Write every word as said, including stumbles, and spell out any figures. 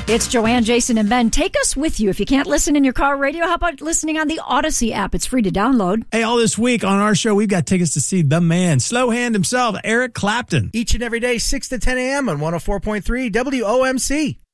It's Joanne, Jason, and Ben. Take us with you. If you can't listen in your car radio, how about listening on the Odyssey app? It's free to download. Hey, all this week on our show, we've got tickets to see the man, slow hand himself, Eric Clapton. Each and every day, six to ten a.m. on one oh four point three W O M C.